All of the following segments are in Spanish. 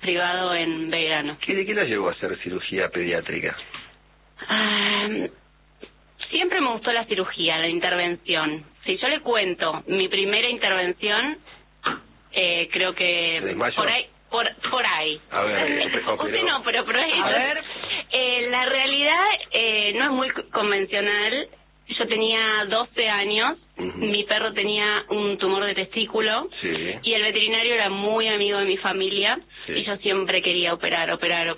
privado en Belgrano. ¿De qué la llevó a hacer cirugía pediátrica? Siempre me gustó la cirugía, la intervención. Si yo le cuento mi primera intervención, creo que por ahí. A ver, usted no, pero por ahí. A ver. La realidad no es muy convencional. Yo tenía 12 años, mi perro tenía un tumor de testículo, y el veterinario era muy amigo de mi familia, y yo siempre quería operar.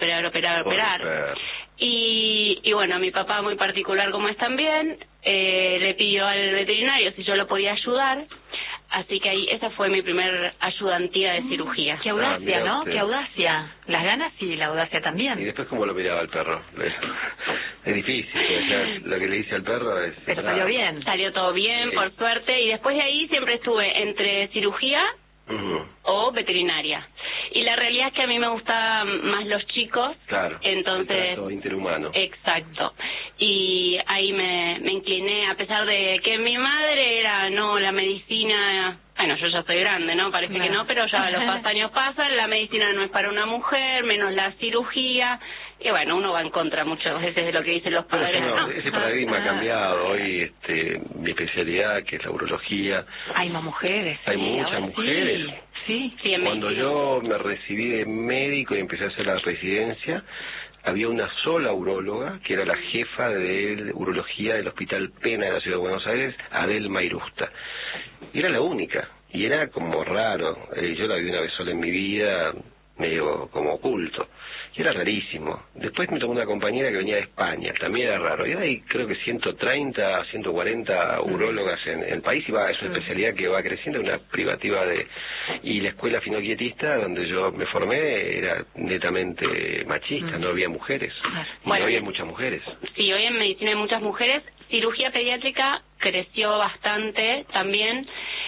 Y bueno, mi papá, muy particular como es también, le pidió al veterinario si yo lo podía ayudar. Así que ahí esa fue mi primer ayudantía de cirugía. Qué audacia, ¿no? Qué audacia. Las ganas y la audacia también. ¿Y después cómo lo miraba el perro? Es difícil, porque lo que le dice al perro es... Pero salió bien. Salió todo bien, por suerte, y después de ahí siempre estuve entre cirugía o veterinaria. Y la realidad es que a mí me gustaban más los chicos. Claro, entonces, el trato interhumano. Exacto. Y ahí me incliné, a pesar de que mi madre era, no, la medicina... Bueno, yo ya soy grande, ¿no? Parece que no, pero ya los años pasan, la medicina no es para una mujer, menos la cirugía. Y bueno, uno va en contra muchas veces de lo que dicen los padres. No, ese paradigma ha cambiado. Hoy mi especialidad, que es la urología... Hay más mujeres. Hay muchas mujeres. Sí. Cuando yo me recibí de médico y empecé a hacer la residencia, había una sola uróloga, que era la jefa de urología del Hospital Pena de la Ciudad de Buenos Aires, Adelma Irusta. Y era la única, y era como raro. Yo la vi una vez sola en mi vida, medio como oculto, y era rarísimo. Después me tomó una compañera que venía de España, también era raro. Y hay creo que 130, 140 urólogas en el país, y es una especialidad que va creciendo, una privativa y la escuela finoquietista donde yo me formé era netamente machista, no había mujeres, y hoy hay muchas mujeres. Sí, hoy en medicina hay muchas mujeres. Cirugía pediátrica creció bastante también,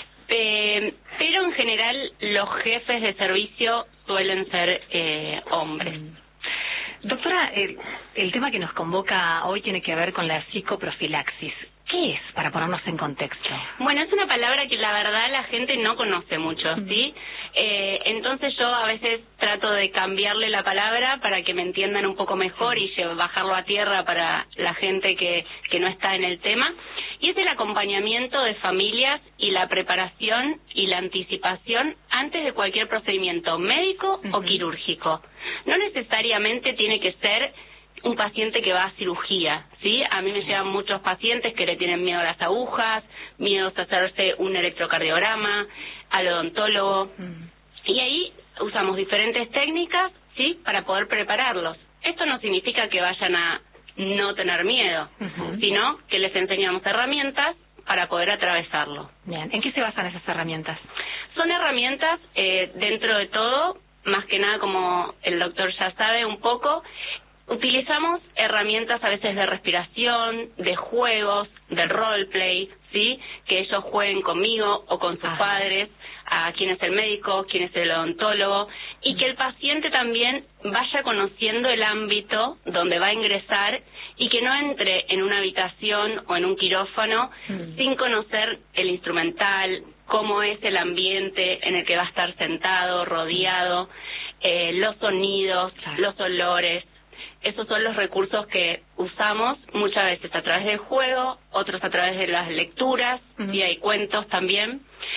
pero en general los jefes de servicio suelen ser hombres. Doctora, el tema que nos convoca hoy tiene que ver con la psicoprofilaxis. ¿Qué es, para ponernos en contexto? Bueno, es una palabra que la verdad la gente no conoce mucho, ¿sí? Entonces yo a veces trato de cambiarle la palabra para que me entiendan un poco mejor y bajarlo a tierra para la gente que no está en el tema. Y es el acompañamiento de familias y la preparación y la anticipación antes de cualquier procedimiento médico o quirúrgico. No necesariamente tiene que ser un paciente que va a cirugía, ¿sí? A mí me llegan muchos pacientes que le tienen miedo a las agujas, miedos a hacerse un electrocardiograma, al odontólogo, y ahí usamos diferentes técnicas, ¿sí? Para poder prepararlos. Esto no significa que vayan a no tener miedo, sino que les enseñamos herramientas para poder atravesarlo. Bien, ¿en qué se basan esas herramientas? Son herramientas, dentro de todo, más que nada, como el doctor ya sabe un poco, utilizamos herramientas a veces de respiración, de juegos, de roleplay, ¿sí? Que ellos jueguen conmigo o con sus padres, a quién es el médico, quién es el odontólogo, y que el paciente también vaya conociendo el ámbito donde va a ingresar y que no entre en una habitación o en un quirófano sin conocer el instrumental, cómo es el ambiente en el que va a estar sentado, rodeado, los sonidos, los olores. Esos son los recursos que usamos muchas veces a través del juego, otros a través de las lecturas, y hay cuentos también.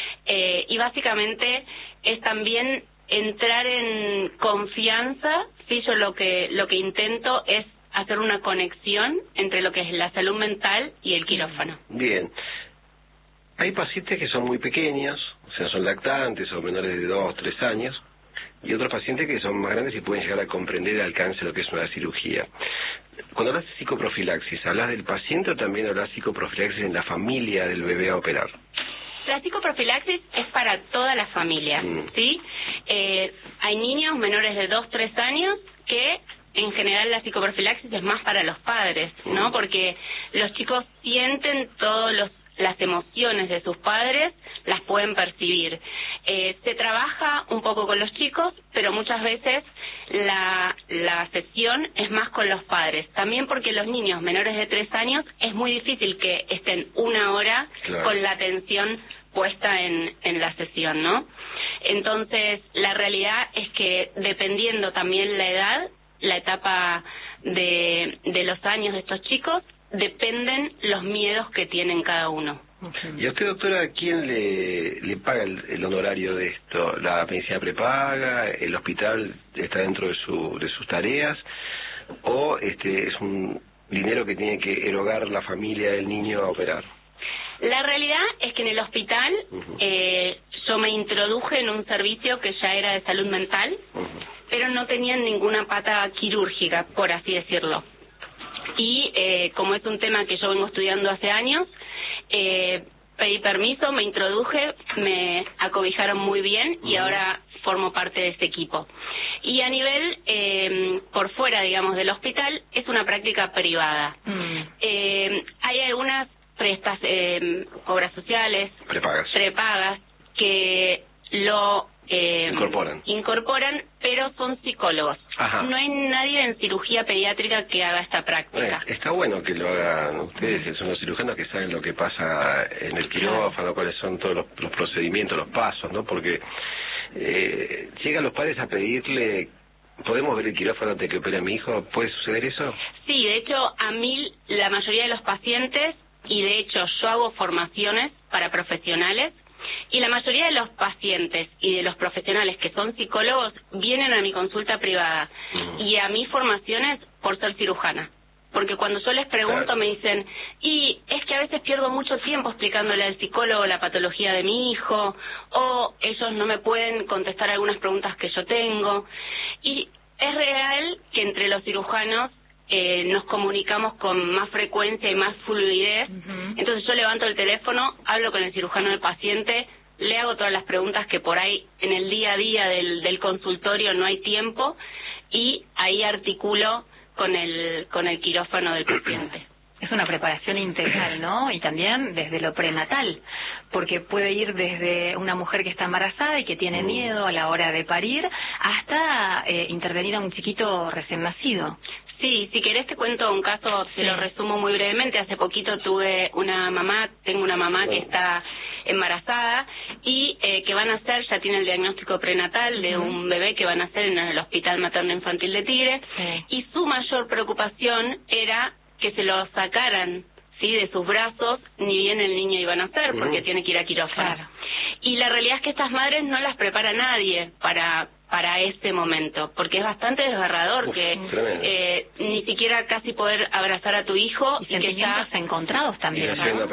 Y básicamente es también entrar en confianza. Sí, yo lo que intento es hacer una conexión entre lo que es la salud mental y el quirófano. Bien. Hay pacientes que son muy pequeños, o sea, son lactantes o menores de 2 o 3 años, y otros pacientes que son más grandes y pueden llegar a comprender el alcance de lo que es una cirugía. Cuando hablas de psicoprofilaxis, ¿hablas del paciente o también hablas de psicoprofilaxis en la familia del bebé a operar? La psicoprofilaxis es para toda la familia, ¿sí? Hay niños menores de 2, 3 años que en general la psicoprofilaxis es más para los padres, ¿no? Porque los chicos sienten las emociones de sus padres, las pueden percibir. Se trabaja un poco con los chicos, pero muchas veces la sesión es más con los padres. También porque los niños menores de 3 años es muy difícil que estén 1 hora con la atención puesta en la sesión, ¿no? Entonces, la realidad es que dependiendo también la edad, la etapa de los años de estos chicos, dependen los miedos que tienen cada uno. ¿Y a usted, doctora, a quién le paga el honorario de esto? ¿La medicina prepaga? ¿El hospital está dentro de sus tareas? ¿O es un dinero que tiene que erogar la familia del niño a operar? La realidad es que en el hospital yo me introduje en un servicio que ya era de salud mental, pero no tenían ninguna pata quirúrgica, por así decirlo. Y como es un tema que yo vengo estudiando hace años, pedí permiso, me introduje, me acobijaron muy bien y ahora formo parte de este equipo. Y a nivel, por fuera, digamos, del hospital, es una práctica privada. Hay algunas obras sociales, prepagas, que lo incorporan, pero son psicólogos. Ajá. No hay nadie en cirugía pediátrica que haga esta práctica. Está bueno que lo hagan ustedes, son los cirujanos que saben lo que pasa en el quirófano, cuáles son todos los procedimientos, los pasos, ¿no? Porque llegan los padres a pedirle: ¿podemos ver el quirófano antes de que opere a mi hijo? ¿Puede suceder eso? Sí, de hecho, a mí la mayoría de los pacientes, y de hecho yo hago formaciones para profesionales, y la mayoría de los pacientes y de los profesionales que son psicólogos vienen a mi consulta privada y a mis formaciones por ser cirujana. Porque cuando yo les pregunto me dicen: y es que a veces pierdo mucho tiempo explicándole al psicólogo la patología de mi hijo, o ellos no me pueden contestar algunas preguntas que yo tengo. Y es real que entre los cirujanos nos comunicamos con más frecuencia y más fluidez. Entonces yo levanto el teléfono, hablo con el cirujano del paciente, le hago todas las preguntas que por ahí en el día a día del consultorio no hay tiempo, y ahí articulo con el quirófano del paciente. Es una preparación integral, ¿no? Y también desde lo prenatal, porque puede ir desde una mujer que está embarazada y que tiene miedo a la hora de parir, hasta intervenir a un chiquito recién nacido. Sí, si querés te cuento un caso, te lo resumo muy brevemente. Hace poquito tengo una mamá que está embarazada y que van a hacer, ya tiene el diagnóstico prenatal de un bebé que van a hacer en el Hospital Materno Infantil de Tigre, y su mayor preocupación era que se lo sacaran, ¿sí?, de sus brazos, ni bien el niño iba a nacer, porque tiene que ir a quirófano. Y la realidad es que estas madres no las prepara nadie para este momento, porque es bastante desgarrador que ni siquiera casi poder abrazar a tu hijo y que ya encontrados también.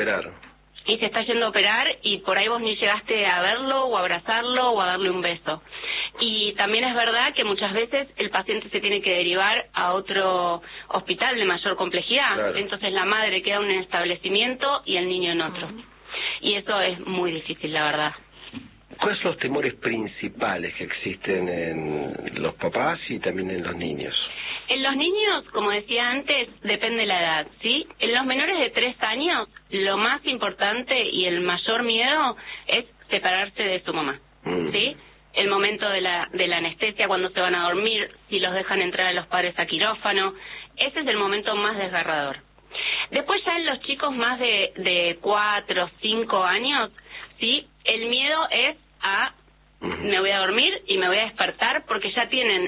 Y se está yendo a operar y por ahí vos ni llegaste a verlo o a abrazarlo o a darle un beso. Y también es verdad que muchas veces el paciente se tiene que derivar a otro hospital de mayor complejidad. Entonces la madre queda en un establecimiento y el niño en otro. Y eso es muy difícil, la verdad. ¿Cuáles son los temores principales que existen en los papás y también en los niños? En los niños, como decía antes, depende de la edad, ¿sí? En los menores de 3 años, lo más importante y el mayor miedo es separarse de su mamá, ¿sí? El momento de la anestesia, cuando se van a dormir, si los dejan entrar a los padres a quirófano, ese es el momento más desgarrador. Después ya en los chicos más de 4 o 5 años, ¿sí? El miedo es a me voy a dormir y me voy a despertar, porque ya tienen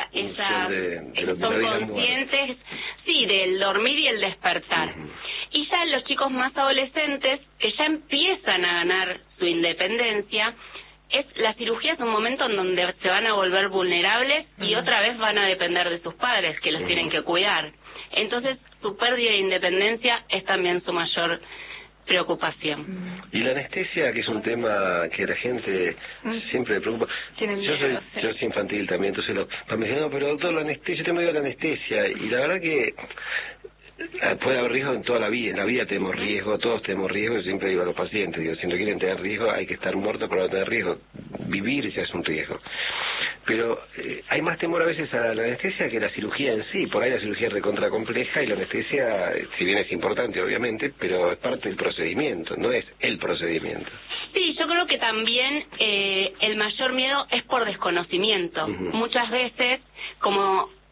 son conscientes, sí, del dormir y el despertar. Y ya los chicos más adolescentes, que ya empiezan a ganar su independencia, la cirugía es un momento en donde se van a volver vulnerables y otra vez van a depender de sus padres, que los tienen que cuidar. Entonces su pérdida de independencia es también su mayor preocupación. Y la anestesia, que es un tema que a la gente siempre le preocupa. Yo soy infantil también, entonces me dicen: no, pero doctor, la anestesia, yo me dio la anestesia. Y la verdad que puede haber riesgo en toda la vida. En la vida tenemos riesgo, todos tenemos riesgo. Yo siempre digo a los pacientes, si no quieren tener riesgo, hay que estar muerto para no tener riesgo. Vivir ya es un riesgo. Pero hay más temor a veces a la anestesia que a la cirugía en sí. Por ahí la cirugía es recontra compleja y la anestesia, si bien es importante obviamente, pero es parte del procedimiento, no es el procedimiento. Sí, yo creo que también el mayor miedo es por desconocimiento. Muchas veces, como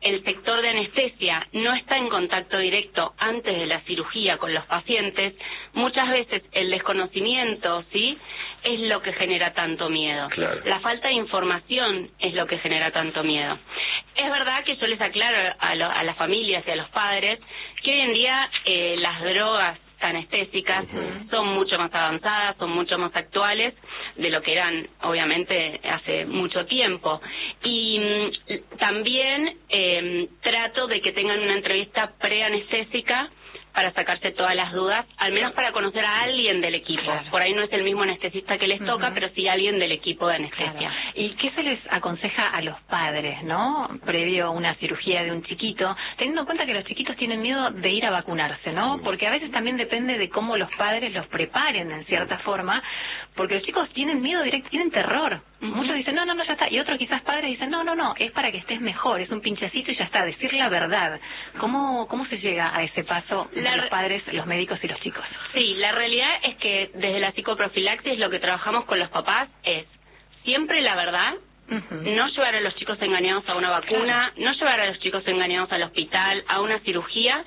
el sector de anestesia no está en contacto directo antes de la cirugía con los pacientes, muchas veces el desconocimiento, ¿sí?, es lo que genera tanto miedo. Claro. La falta de información es lo que genera tanto miedo. Es verdad que yo les aclaro a las familias y a los padres que hoy en día las drogas anestésicas son mucho más avanzadas, son mucho más actuales de lo que eran, obviamente, hace mucho tiempo. Y también trato de que tengan una entrevista preanestésica para sacarse todas las dudas, al menos para conocer a alguien del equipo. Claro. Por ahí no es el mismo anestesista que les toca, pero sí alguien del equipo de anestesia. Claro. ¿Y qué se les aconseja a los padres, no? Previo a una cirugía de un chiquito, teniendo en cuenta que los chiquitos tienen miedo de ir a vacunarse, ¿no? Porque a veces también depende de cómo los padres los preparen en cierta forma, porque los chicos tienen miedo directo, tienen terror. Muchos dicen, no, ya está. Y otros quizás padres dicen, no, es para que estés mejor, es un pinchacito y ya está, decir la verdad. ¿Cómo se llega a ese paso de los padres, los médicos y los chicos? Sí, la realidad es que desde la psicoprofilaxis lo que trabajamos con los papás es siempre la verdad, no llevar a los chicos engañados a una vacuna, no llevar a los chicos engañados al hospital, a una cirugía,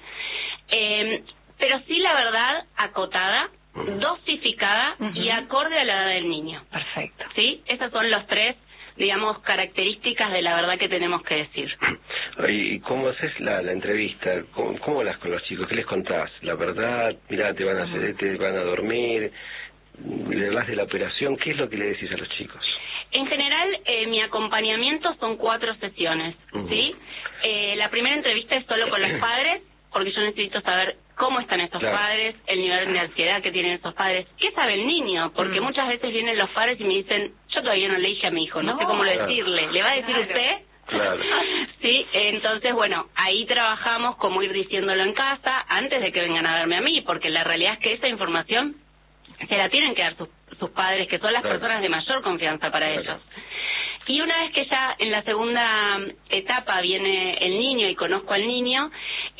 pero sí la verdad acotada, dosificada y acorde a la edad del niño. Perfecto. ¿Sí? Esas son los tres, digamos, características de la verdad que tenemos que decir. ¿Y cómo haces la entrevista? ¿Cómo hablas con los chicos? ¿Qué les contás? ¿La verdad? Mirá, te van a dormir. ¿Le hablas de la operación? ¿Qué es lo que le decís a los chicos? En general, mi acompañamiento son 4 sesiones, ¿sí? La primera entrevista es solo con los padres, porque yo necesito saber cómo están estos padres, el nivel de ansiedad que tienen estos padres, qué sabe el niño, porque muchas veces vienen los padres y me dicen, yo todavía no le dije a mi hijo, no sé cómo decirle, ¿le va a decir usted? Claro. Sí, entonces, bueno, ahí trabajamos como ir diciéndolo en casa antes de que vengan a verme a mí, porque la realidad es que esa información se la tienen que dar sus padres, que son las personas de mayor confianza para ellos. Y una vez que ya en la segunda etapa viene el niño y conozco al niño,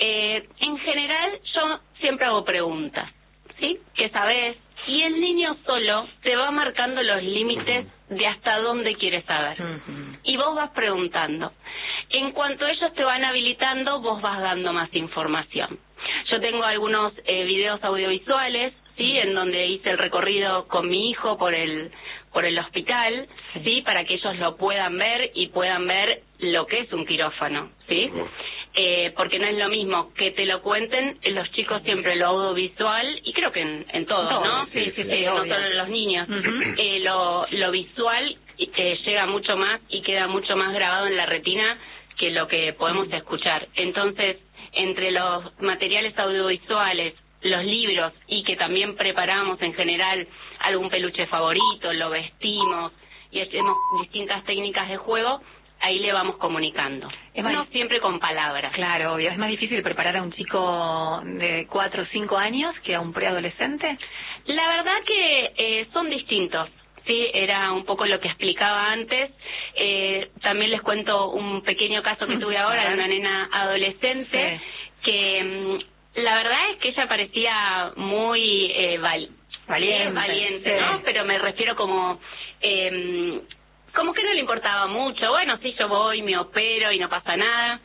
en general yo siempre hago preguntas, ¿sí? ¿Qué sabes? Y el niño solo te va marcando los límites de hasta dónde quiere saber. Y vos vas preguntando. En cuanto ellos te van habilitando, vos vas dando más información. Yo tengo algunos videos audiovisuales, ¿sí?, en donde hice el recorrido con mi hijo por el hospital, ¿sí?, para que ellos lo puedan ver y puedan ver lo que es un quirófano, ¿sí? Porque no es lo mismo que te lo cuenten los chicos, siempre lo audiovisual, y creo que en todos, ¿no? Sí, no solo los niños. Lo visual llega mucho más y queda mucho más grabado en la retina que lo que podemos escuchar. Entonces, entre los materiales audiovisuales, los libros, y que también preparamos en general algún peluche favorito, lo vestimos y hacemos distintas técnicas de juego, ahí le vamos comunicando. No siempre con palabras. Claro, obvio. ¿Es más difícil preparar a un chico de 4 o 5 años que a un preadolescente? La verdad que son distintos. Sí, era un poco lo que explicaba antes. También les cuento un pequeño caso que tuve ahora de una nena adolescente que la verdad es que ella parecía muy valiente, ¿no? Pero me refiero como que no le importaba mucho. Bueno, sí, yo voy, me opero y no pasa nada.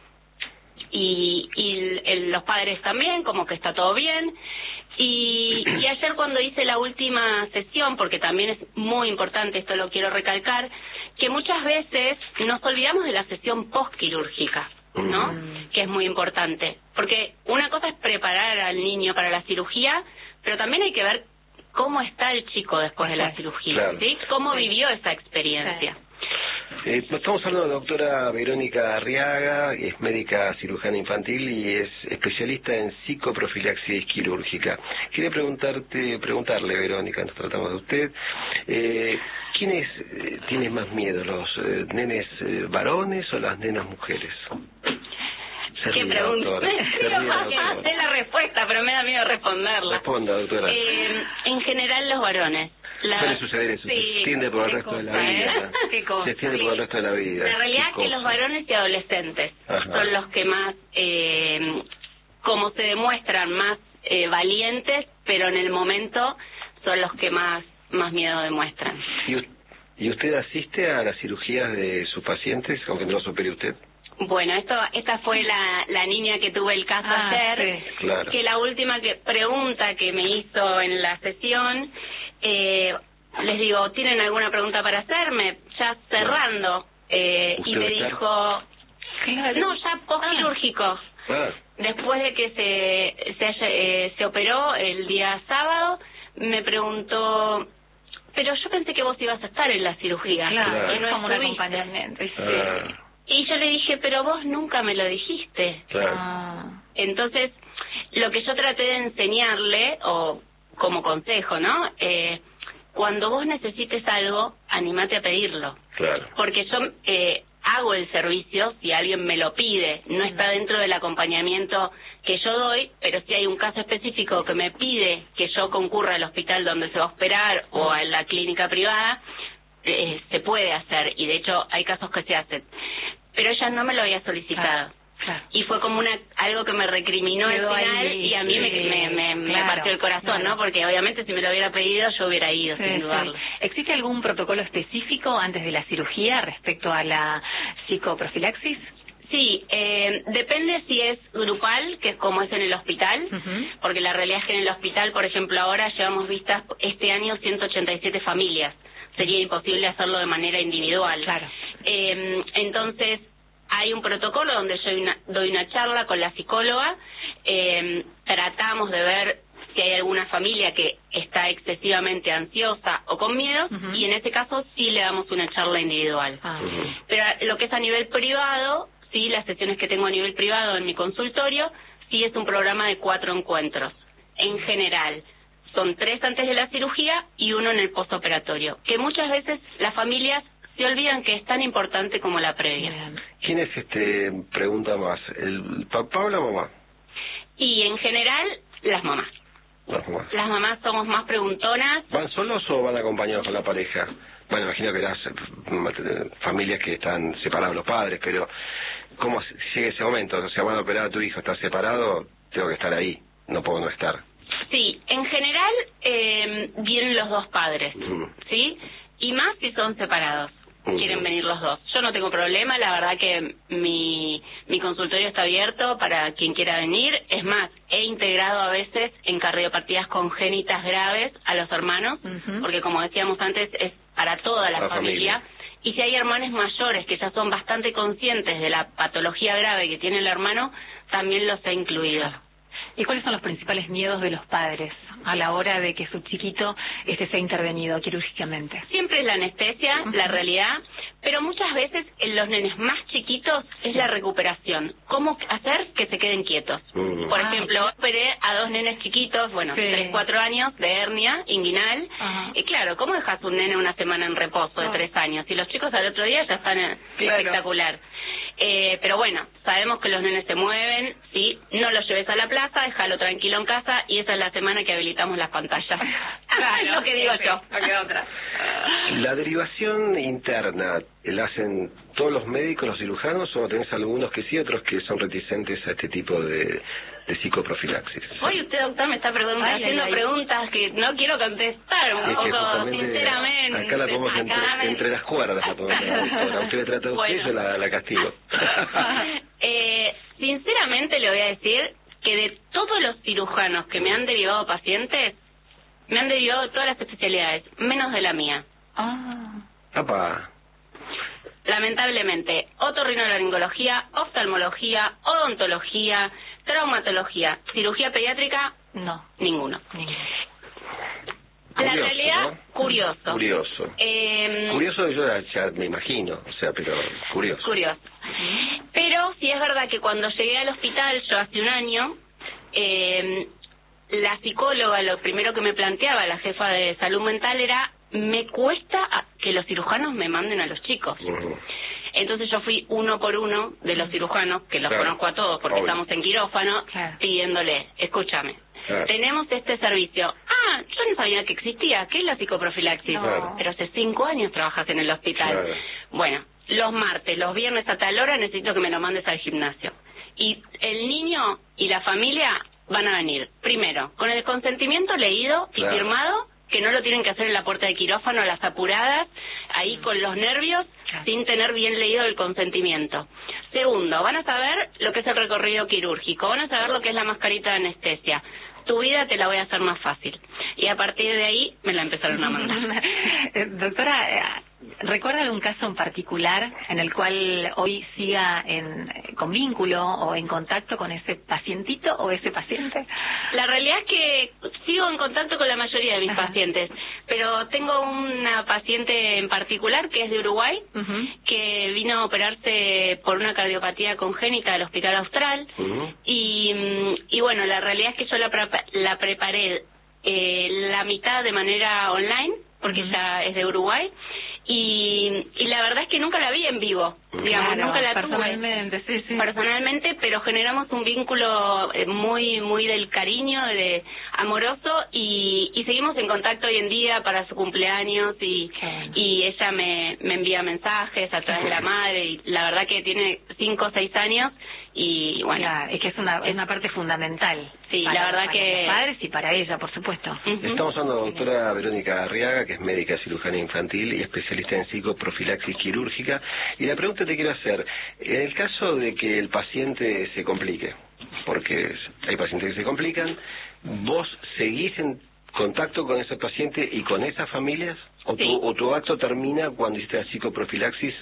Y los padres también, como que está todo bien. Y ayer cuando hice la última sesión, porque también es muy importante, esto lo quiero recalcar, que muchas veces nos olvidamos de la sesión postquirúrgica, ¿no? Que es muy importante. Porque una cosa es preparar al niño para la cirugía, pero también hay que ver cómo está el chico después de la cirugía, ¿sí? Cómo vivió esa experiencia. Estamos hablando de la doctora Verónica Arriaga, es médica cirujana infantil y es especialista en psicoprofilaxis quirúrgica. Quería preguntarle, Verónica, nos tratamos de usted, ¿quiénes tienen más miedo, los nenes varones o las nenas mujeres? ¿Qué pregunta? Sé la respuesta, pero me da miedo responderla. Responda, doctora. En general, los varones. Suele suceder eso, se extiende por el resto de la vida. Se extiende por el resto de la vida. La realidad es que los varones y adolescentes son los que más, como se demuestran, más valientes, pero en el momento son los que más miedo demuestran. ¿Y usted asiste a las cirugías de sus pacientes, aunque no los opere usted? Bueno, esta fue la niña que tuve el caso ayer, sí, claro. Que la última pregunta que me hizo en la sesión, les digo, ¿tienen alguna pregunta para hacerme? Ya cerrando, y me dijo, no, ya postquirúrgico. Después de que se operó el día sábado, me preguntó, pero yo pensé que vos ibas a estar en la cirugía. Claro, y no como un acompañamiento. Y yo le dije, pero vos nunca me lo dijiste. Entonces, lo que yo traté de enseñarle, o como consejo, ¿no? Cuando vos necesites algo, anímate a pedirlo. Claro. Porque yo hago el servicio si alguien me lo pide. No está dentro del acompañamiento que yo doy, pero si hay un caso específico que me pide que yo concurra al hospital donde se va a operar o a la clínica privada, se puede hacer, y de hecho hay casos que se hacen. Pero ella no me lo había solicitado. Y fue como algo que me recriminó al final, y a mí me partió el corazón, ¿no? Porque obviamente si me lo hubiera pedido yo hubiera ido, sin dudarlo. ¿Existe algún protocolo específico antes de la cirugía respecto a la psicoprofilaxis? Sí, depende si es grupal, que es como es en el hospital, porque la realidad es que en el hospital, por ejemplo, ahora llevamos vistas este año 187 familias. Sería imposible hacerlo de manera individual. Claro. Entonces, hay un protocolo donde yo doy una charla con la psicóloga, tratamos de ver si hay alguna familia que está excesivamente ansiosa o con miedo, y en ese caso sí le damos una charla individual. Pero lo que es a nivel privado, sí, las sesiones que tengo a nivel privado en mi consultorio, sí es un programa de 4 encuentros. En general, son 3 antes de la cirugía y 1 en el postoperatorio, que muchas veces las familias se olvidan que es tan importante como la previa. ¿Quién es pregunta más, el papá o la mamá? Y en general, las mamás. Las mamás somos más preguntonas. ¿Van solos o van acompañados con la pareja? Bueno, imagino que las familias que están separados los padres, pero ¿cómo llega ese momento? O sea, van a operar a tu hijo, ¿estás separado? Tengo que estar ahí, no puedo no estar. Sí, en general vienen los 2 padres, ¿sí? Y más si son separados. Quieren venir los 2. Yo no tengo problema, la verdad que mi consultorio está abierto para quien quiera venir. Es más, he integrado a veces en cardiopatías congénitas graves a los hermanos, porque como decíamos antes, es para toda la familia. Y si hay hermanos mayores que ya son bastante conscientes de la patología grave que tiene el hermano, también los he incluido. ¿Y cuáles son los principales miedos de los padres a la hora de que su chiquito sea intervenido quirúrgicamente? Siempre es la anestesia, la realidad, pero muchas veces en los nenes más chiquitos es la recuperación. ¿Cómo hacer que se queden quietos? Por ejemplo, operé a 2 nenes chiquitos, 3, 4 años, de hernia inguinal. Y claro, ¿cómo dejas un nene una semana en reposo de 3 años? Y los chicos al otro día ya están espectacular. Pero bueno, sabemos que los nenes se mueven, ¿sí? No los lleves a la plaza, déjalo tranquilo en casa, y esa es la semana que habilitamos las pantallas. Es lo que digo yo. ¿La derivación interna la hacen todos los médicos, los cirujanos, o tenés algunos que sí, otros que son reticentes a este tipo de psicoprofilaxis? Hoy usted, doctor, me está haciendo preguntas que no quiero contestar, un poco sinceramente. Acá la ponemos entre las cuerdas, la ponemos a la doctora. Usted le trata a usted, yo la castigo. Sinceramente le voy a decir que de todos los cirujanos que me han derivado pacientes, me han derivado todas las especialidades, menos de la mía. Lamentablemente, otorrinolaringología, oftalmología, odontología, traumatología, cirugía pediátrica, no, ninguno. La realidad, ¿no? Curioso. Curioso yo ya me imagino, o sea, pero curioso. Pero sí es verdad que cuando llegué al hospital, yo hace un año, la psicóloga, lo primero que me planteaba, la jefa de salud mental, era: me cuesta que los cirujanos me manden a los chicos. Entonces yo fui 1 por 1 de los cirujanos, que los conozco a todos porque estamos en quirófano, pidiéndole: escúchame, tenemos este servicio. Yo no sabía que existía. ¿Qué es la psicoprofilaxis? Pero hace 5 años trabajas en el hospital. Bueno, los martes, los viernes a tal hora necesito que me lo mandes al gimnasio. Y el niño y la familia van a venir, primero, con el consentimiento leído y firmado, que no lo tienen que hacer en la puerta de quirófano a las apuradas, ahí con los nervios, sin tener bien leído el consentimiento. Segundo, van a saber lo que es el recorrido quirúrgico, van a saber lo que es la mascarita de anestesia. Tu vida te la voy a hacer más fácil. Y a partir de ahí me la empezaron a mandar. Doctora, ¿recuerda algún caso en particular en el cual hoy siga con vínculo o en contacto con ese pacientito o ese paciente? La realidad es que sigo en contacto con la mayoría de mis pacientes, pero tengo una paciente en particular que es de Uruguay, que vino a operarse por una cardiopatía congénita del Hospital Austral, y bueno, la realidad es que yo la preparé la mitad de manera online, porque ella es de Uruguay, y la verdad es que nunca la vi en vivo, digamos, claro, nunca la personalmente, tuve sí. personalmente, pero generamos un vínculo muy del cariño, amoroso, y seguimos en contacto hoy en día para su cumpleaños, y ella me envía mensajes a través de la madre, y la verdad que tiene 5 o 6 años, y bueno, claro, es que es una parte fundamental. Sí, la verdad que los padres y para ella, por supuesto. Estamos hablando con la doctora Verónica Arriaga, que es médica cirujana infantil y especialista en psicoprofilaxis quirúrgica. Y la pregunta que te quiero hacer, en el caso de que el paciente se complique, porque hay pacientes que se complican, ¿vos seguís en contacto con ese paciente y con esas familias? ¿O tu acto termina cuando hiciste la psicoprofilaxis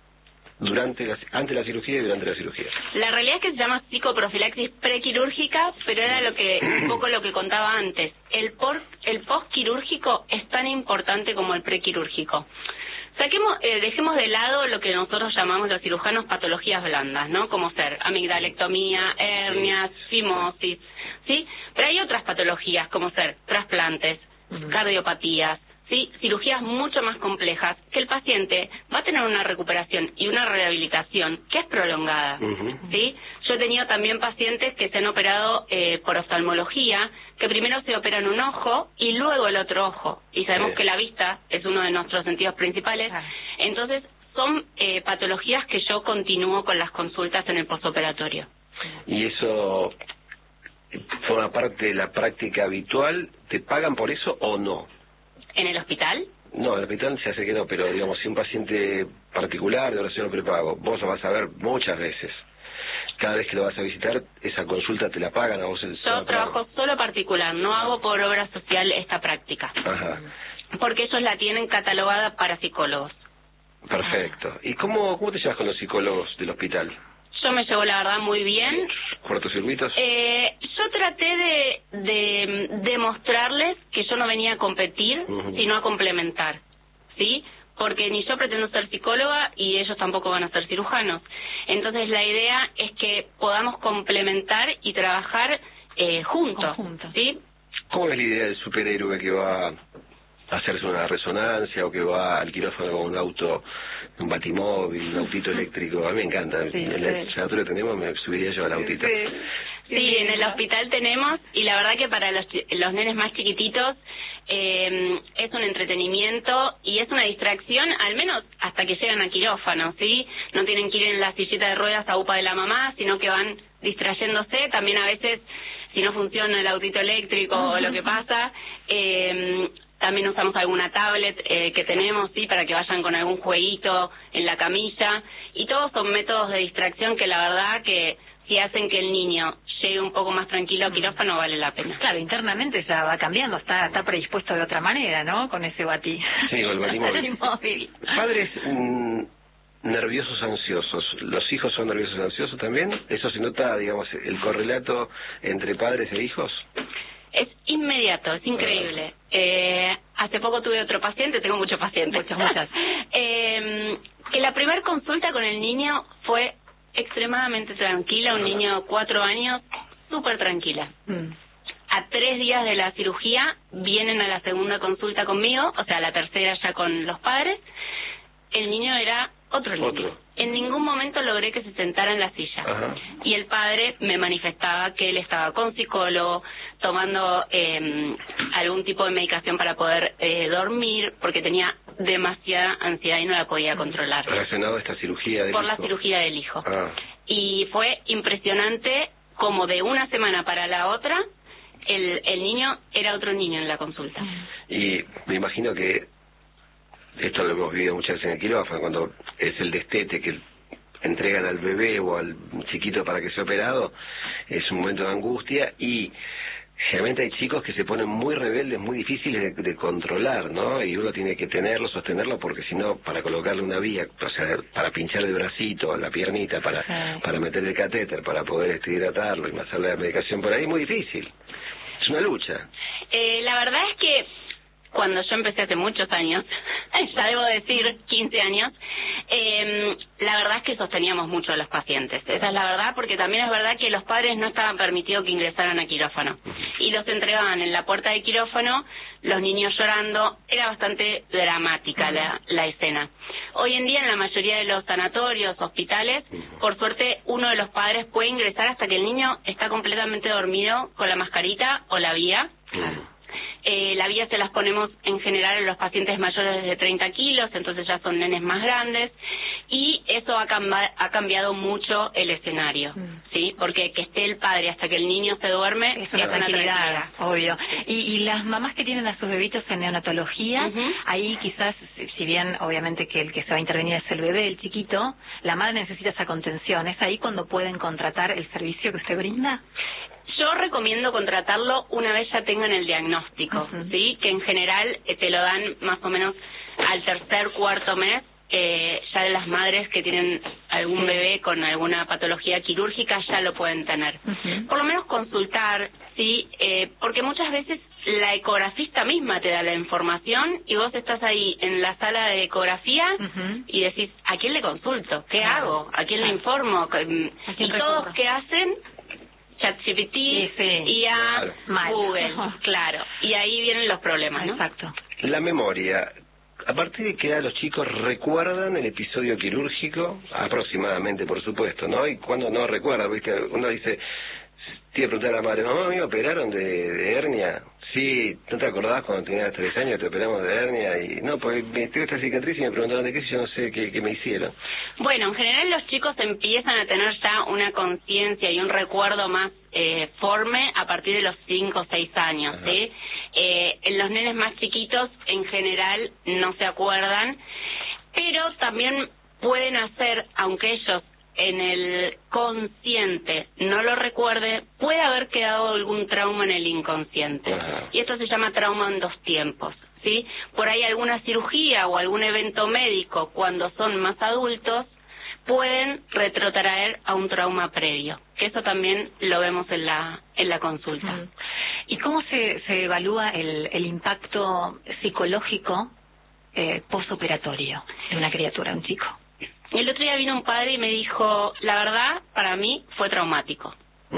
antes de la cirugía y durante la cirugía? La realidad es que se llama psicoprofilaxis prequirúrgica, pero era un poco lo que contaba antes. El postquirúrgico es tan importante como el prequirúrgico. Dejemos de lado lo que nosotros llamamos los cirujanos patologías blandas, ¿no? Como ser amigdalectomía, hernias, fimosis, ¿sí? Pero hay otras patologías como ser trasplantes, cardiopatías, ¿sí? Cirugías mucho más complejas, que el paciente va a tener una recuperación y una rehabilitación que es prolongada, ¿sí? Yo he tenido también pacientes que se han operado por oftalmología, que primero se operan un ojo y luego el otro ojo, y sabemos que la vista es uno de nuestros sentidos principales, entonces son patologías que yo continúo con las consultas en el postoperatorio. ¿Y eso forma parte de la práctica habitual? ¿Te pagan por eso o no? ¿En el hospital? No, en el hospital se hace que no, pero digamos, si un paciente particular de oración o prepago, vos lo vas a ver muchas veces. Cada vez que lo vas a visitar, esa consulta te la pagan a vos. Yo trabajo solo particular, no hago por obra social esta práctica. Ajá. Porque ellos la tienen catalogada para psicólogos. Perfecto. ¿Y cómo te llevas con los psicólogos del hospital? Yo me llevo, la verdad, muy bien. ¿Cortocircuitos? Yo traté de demostrarles que yo no venía a competir, sino a complementar, ¿sí? Porque ni yo pretendo ser psicóloga y ellos tampoco van a ser cirujanos. Entonces la idea es que podamos complementar y trabajar juntos, ¿sí? ¿Cómo es la idea del superhéroe que va a hacerse una resonancia o que va al quirófano con un auto, un batimóvil, un autito eléctrico? A mí me encanta. En la licenciatura que tenemos me subiría yo al autito. Sí, en el hospital tenemos, y la verdad que para los nenes más chiquititos es un entretenimiento y es una distracción, al menos hasta que llegan a quirófano, ¿sí? No tienen que ir en la sillita de ruedas a UPA de la mamá, sino que van distrayéndose. También a veces, si no funciona el autito eléctrico o lo que pasa, también usamos alguna tablet que tenemos, sí, para que vayan con algún jueguito en la camilla, y todos son métodos de distracción que la verdad que si hacen que el niño llegue un poco más tranquilo a quirófano, vale la pena. Claro, internamente ya va cambiando, está predispuesto de otra manera, ¿no? Con ese batí. Sí, con el batimóvil. Padres nerviosos, ansiosos. ¿Los hijos son nerviosos, ansiosos también? ¿Eso se nota, digamos, el correlato entre padres e hijos? Es inmediato, es increíble. Hace poco tuve otro paciente, tengo muchos pacientes. Muchas. Que la primera consulta con el niño fue extremadamente tranquila, un niño de 4 años, súper tranquila. A 3 días de la cirugía vienen a la segunda consulta conmigo, o sea, la tercera ya con los padres. El niño era otro niño. En ningún momento logré que se sentara en la silla. Y el padre me manifestaba que él estaba con psicólogo, tomando algún tipo de medicación para poder dormir, porque tenía demasiada ansiedad y no la podía controlar. ¿Relacionado a esta cirugía del hijo? Por la cirugía del hijo. Y fue impresionante como de una semana para la otra el niño era otro niño en la consulta. Y me imagino que esto lo hemos vivido muchas veces en el quirófano, cuando es el destete, que entregan al bebé o al chiquito para que sea operado, es un momento de angustia, y generalmente hay chicos que se ponen muy rebeldes, muy difíciles de controlar, ¿no? Y uno tiene que tenerlo, sostenerlo, porque si no, para colocarle una vía, o sea, para pinchar el bracito, la piernita, para meter el catéter, para poder hidratarlo y pasarle la medicación por ahí, es muy difícil. Es una lucha. La verdad es que cuando yo empecé hace muchos años, ya debo decir 15 años, la verdad es que sosteníamos mucho a los pacientes. Esa es la verdad, porque también es verdad que los padres no estaban permitidos que ingresaran a quirófano. Y los entregaban en la puerta de quirófano, los niños llorando. Era bastante dramática la escena. Hoy en día en la mayoría de los sanatorios, hospitales, por suerte uno de los padres puede ingresar hasta que el niño está completamente dormido con la mascarita o la vía. La vía se las ponemos en general a los pacientes mayores de 30 kilos, entonces ya son nenes más grandes, y eso ha cambiado mucho el escenario, ¿sí? Porque que esté el padre hasta que el niño se duerme es una tranquilidad, obvio. Y las mamás que tienen a sus bebitos en neonatología, ahí quizás, si bien obviamente que el que se va a intervenir es el bebé, el chiquito, la madre necesita esa contención. ¿Es ahí cuando pueden contratar el servicio que usted brinda? Yo recomiendo contratarlo una vez ya tengan el diagnóstico, ¿sí? Que en general te lo dan más o menos al tercer, cuarto mes. Ya las madres que tienen algún bebé con alguna patología quirúrgica ya lo pueden tener. Por lo menos consultar, ¿sí? Porque muchas veces la ecografista misma te da la información y vos estás ahí en la sala de ecografía y decís, ¿a quién le consulto? ¿Qué hago? ¿A quién le informo? Y todos que hacen ChatGPT, IA, Google, claro. Y ahí vienen los problemas, ¿no? Exacto. La memoria. ¿A partir de qué edad los chicos recuerdan el episodio quirúrgico? Aproximadamente, por supuesto, ¿no? Y cuando no recuerdan, ¿viste? Uno dice, tiene que preguntar a la madre, mamá, ¿me operaron de hernia? Sí, ¿no te acordás cuando tenías 3 años te operamos de hernia? Y no, pues tengo esta cicatriz y me preguntaron de qué, si yo no sé qué me hicieron. Bueno, en general los chicos empiezan a tener ya una conciencia y un recuerdo más forme a partir de los 5 o 6 años, ¿sí? En los nenes más chiquitos, en general, no se acuerdan, pero también pueden hacer, aunque ellos en el consciente no lo recuerde, puede haber quedado algún trauma en el inconsciente. Y esto se llama trauma en 2 tiempos, ¿sí? Por ahí alguna cirugía o algún evento médico, cuando son más adultos, pueden retrotraer a un trauma previo, que eso también lo vemos en la consulta. ¿Y cómo se evalúa el impacto psicológico postoperatorio en una criatura, un chico? El otro día vino un padre y me dijo, la verdad, para mí fue traumático.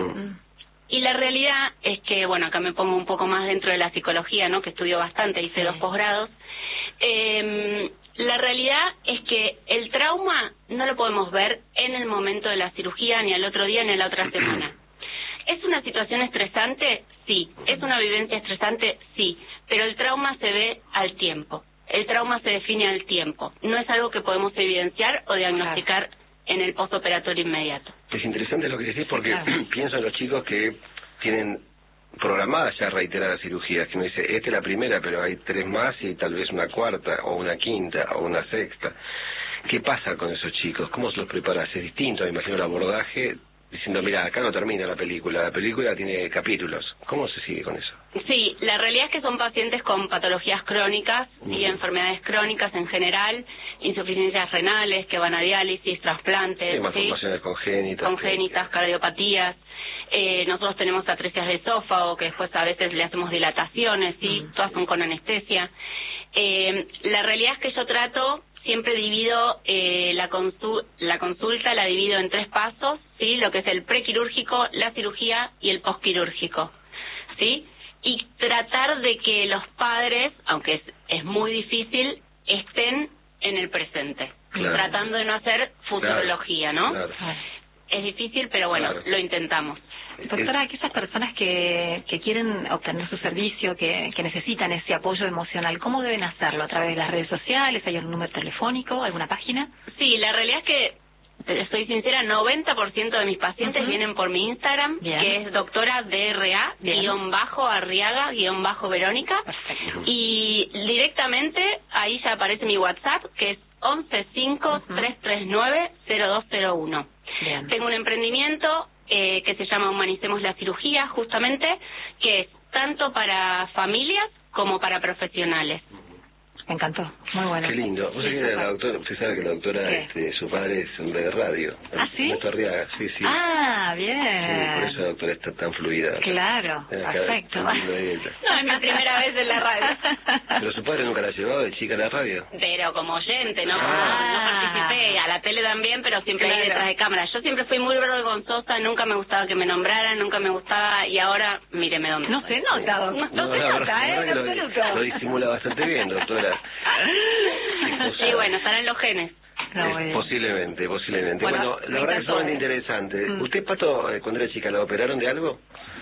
Y la realidad es que, bueno, acá me pongo un poco más dentro de la psicología, ¿no? Que estudio bastante, hice 2 posgrados. La realidad es que el trauma no lo podemos ver en el momento de la cirugía, ni al otro día, ni a la otra semana. ¿Es una situación estresante? Sí. ¿Es una vivencia estresante? Sí. Pero el trauma se ve al tiempo. El trauma se define al tiempo. No es algo que podemos evidenciar o diagnosticar en el postoperatorio inmediato. Es interesante lo que decís porque pienso en los chicos que tienen programadas ya reiteradas cirugías, que uno dice, esta es la primera, pero hay 3 más y tal vez una 4ª, o una 5ª, o una 6ª. ¿Qué pasa con esos chicos? ¿Cómo se los preparas? Es distinto, me imagino, el abordaje, diciendo, mira, acá no termina la película tiene capítulos. ¿Cómo se sigue con eso? Sí, la realidad es que son pacientes con patologías crónicas y enfermedades crónicas en general, insuficiencias renales que van a diálisis, trasplantes, malformaciones congénitas, cardiopatías. Nosotros tenemos atresias de esófago, que después a veces le hacemos dilataciones, ¿sí? Todas son con anestesia. La realidad es que yo trato, siempre divido la consulta, la divido en 3 pasos, ¿sí? Lo que es el prequirúrgico, la cirugía y el posquirúrgico, ¿sí? Y tratar de que los padres, aunque es muy difícil, estén en el presente, tratando de no hacer futurología, ¿no? Es difícil, pero bueno, lo intentamos. Doctora, aquellas personas que quieren obtener su servicio, que necesitan ese apoyo emocional, ¿cómo deben hacerlo? ¿A través de las redes sociales? ¿Hay algún número telefónico? ¿Alguna página? Sí, la realidad es que, estoy sincera, 90% de mis pacientes vienen por mi Instagram, que es doctora DRA, _Arriaga, _Verónica. Y directamente ahí ya aparece mi WhatsApp, que es 11-5-339-0201. Bien. Tengo un emprendimiento que se llama Humanicemos la Cirugía, justamente, que es tanto para familias como para profesionales. Me encantó, muy bueno. Qué lindo. Usted sabe que la doctora, su padre es hombre de radio. ¿Ah, sí? Néstor Arriaga, sí. Ah, bien. Sí, por eso la doctora está tan fluida. Claro, perfecto. No, es mi primera vez en la radio. Pero su padre nunca la llevó de chica a la radio. Pero como oyente, no participé. A la tele también, pero siempre ahí detrás de cámara. Yo siempre fui muy vergonzosa, nunca me gustaba que me nombraran, nunca me gustaba, y ahora, míreme dónde No se nota, Doc. No se nota, en absoluto. Lo disimula bastante bien, doctora. Sí, bueno, están en los genes. Posiblemente. Bueno, la verdad es sumamente interesante. ¿Usted, Pato, cuando era chica, la operaron de algo?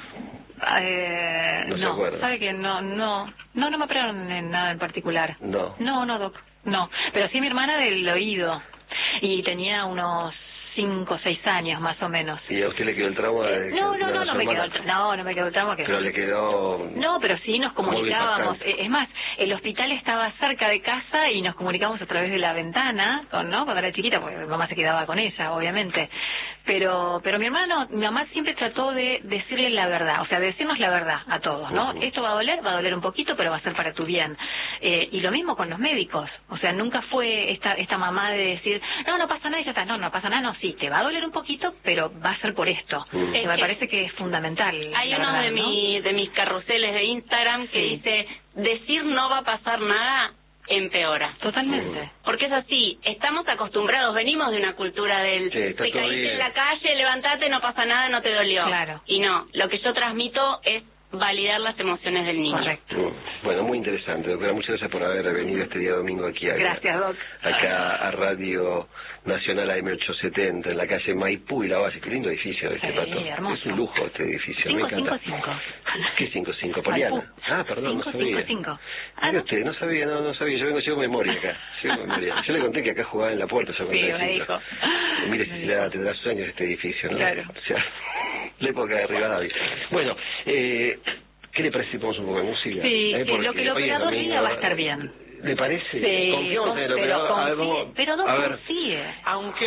No se acuerda. ¿Sabe que no me operaron en nada en particular? No, Doc, no. Pero sí mi hermana del oído. Y tenía unos 5 o 6 años más o menos. ¿Y a usted le quedó el trauma? No me quedó el trauma. Pero le quedó... No, pero sí nos comunicábamos. Es más, el hospital estaba cerca de casa y nos comunicábamos a través de la ventana, cuando era chiquita, porque mi mamá se quedaba con ella, obviamente. Pero mi mamá siempre trató de decirle la verdad, o sea, de decirnos la verdad a todos, ¿no? Esto va a doler un poquito, pero va a ser para tu bien. Y lo mismo con los médicos, o sea, nunca fue esta mamá de decir, no pasa nada y ya está, no pasa nada, no, sí, te va a doler un poquito, pero va a ser por esto. Me parece que es fundamental. Hay uno de mis carruseles de Instagram que dice, decir no va a pasar nada empeora. Totalmente. Porque es así, estamos acostumbrados, venimos de una cultura del te caíste en la calle, levantate, no pasa nada, no te dolió. Claro. Y no, lo que yo transmito es validar las emociones del niño. Correcto. Bueno, muy interesante, doctora. Muchas gracias por haber venido este día domingo aquí. Gracias, Doc. Acá a Radio Nacional AM870, en la calle Maipú y La Base. Qué lindo edificio Pato. Hermoso. Es un lujo este edificio, me encanta. 555. ¿Qué 55? Poliana. Perdón, no sabía. 555. Usted, no sabía. Yo llevo memoria acá. Yo le conté que acá jugaba en la puerta. Sí, me dijo. Mire si tendrá sueños este edificio, ¿no? Claro. O sea, la época de Rivadavia. Bueno, ¿qué le parece si ponemos un poco de música? Sí, lo que el operador diga va a estar bien. ¿Le parece? Sí, Confiamos en el operador. pero no confíe. Aunque